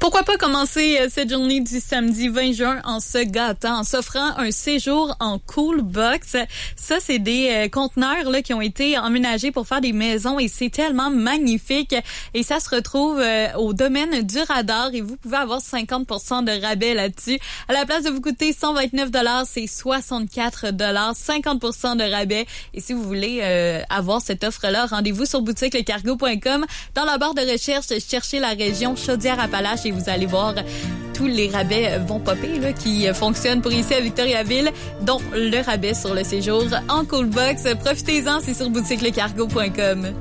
Pourquoi pas commencer cette journée du samedi 20 juin en se gâtant, en s'offrant un séjour en Cool Box. Ça, c'est des conteneurs là qui ont été emménagés pour faire des maisons et c'est tellement magnifique. Et ça se retrouve au domaine du Radar et vous pouvez avoir 50% de rabais là-dessus. À la place de vous coûter 129 $, c'est 64 $, 50% de rabais. Et si vous voulez avoir cette offre-là, rendez-vous sur boutiquelecargo.com. Dans la barre de recherche, cherchez la région Chaudière-Appalaches et vous allez voir tous les rabais vont popper là, qui fonctionnent pour ici à Victoriaville, dont le rabais sur le séjour en Cool Box. Profitez-en, c'est sur boutiquelecargo.com.